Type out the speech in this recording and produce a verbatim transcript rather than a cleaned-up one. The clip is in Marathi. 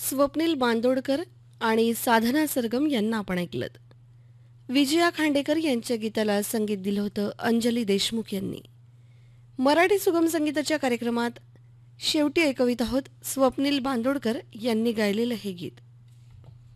स्वप्नील बांदोडकर आणि साधना सरगम यांना आपण ऐकलं. विजया खांडेकर यांच्या गीताला संगीत दिलं होतं अंजली देशमुख यांनी. मराठी सुगम संगीताच्या कार्यक्रमात शेवटी ऐकवीत आहोत स्वप्नील बांदोडकर यांनी गायलेलं हे गीत.